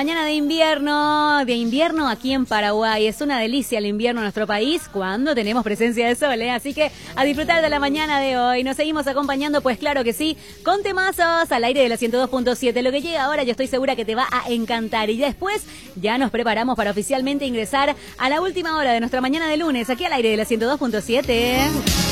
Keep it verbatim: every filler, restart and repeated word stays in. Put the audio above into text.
Mañana de invierno, de invierno aquí en Paraguay. Es una delicia el invierno en nuestro país cuando tenemos presencia de sol, ¿eh? Así que a disfrutar de la mañana de hoy. Nos seguimos acompañando, pues claro que sí, con temazos al aire de la ciento dos punto siete. Lo que llega ahora yo estoy segura que te va a encantar. Y después ya nos preparamos para oficialmente ingresar a la última hora de nuestra mañana de lunes aquí al aire de la ciento dos punto siete.